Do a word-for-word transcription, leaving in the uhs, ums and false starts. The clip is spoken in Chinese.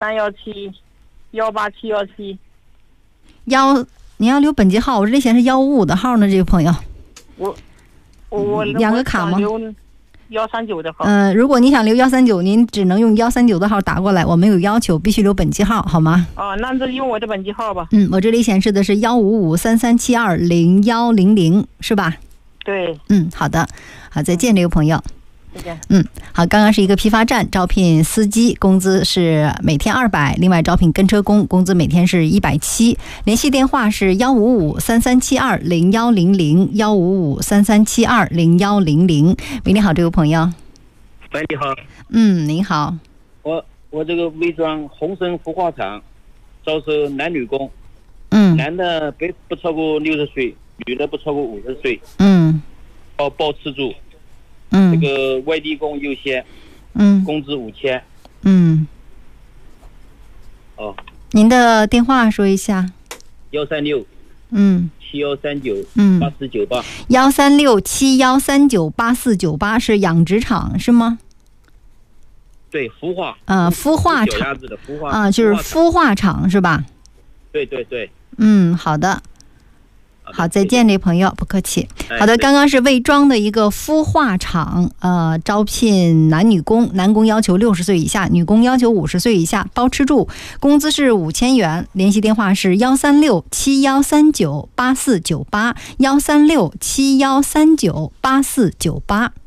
三幺七幺八七幺七。 幺，你要留本机号，我这里显示幺五五的号呢，这个朋友。 我我我两个卡吗？ 幺三九的号。 呃，如果你想留幺三九，您只能用幺三九的号打过来，我们有要求，必须留本机号，好吗？ 啊，那就用我的本机号吧。 嗯，我这里显示的是幺五五三三七二零幺零零，是吧？ 对。 嗯，好的，好，再见，这个朋友。 再见。 嗯，好，刚刚是一个批发站招聘司机，工资是每天二百，另外招聘跟车工，工资每天是一百七。联系电话是幺五五三三七二零幺零零幺五五三三七二零幺零零。喂，你好，这位朋友。 喂，你好。 嗯，您好。 我我这个魏庄红参孵化厂招收男女工。 嗯。 男的不不超过六十岁，女的不超过五十岁。 嗯。 包包吃住。 嗯， 这个外地工优先， 嗯， 工资五千， 嗯， 哦， 您的电话说一下， 幺三六， 嗯， 七幺三九， 嗯， 八四九八， 幺三六七幺三九八四九八是养殖场是吗？ 对，孵化， 呃，孵化厂， 小鸭子的孵化啊，就是孵化厂是吧？ 对对对， 嗯，好的。好，再见，这朋友，不客气。好的，刚刚是魏庄的一个孵化厂，呃，招聘男女工，男工要求六十岁以下，女工要求五十岁以下，包吃住，工资是五千元。联系电话是幺三六七幺三九八四九八，幺三六七幺三九八四九八。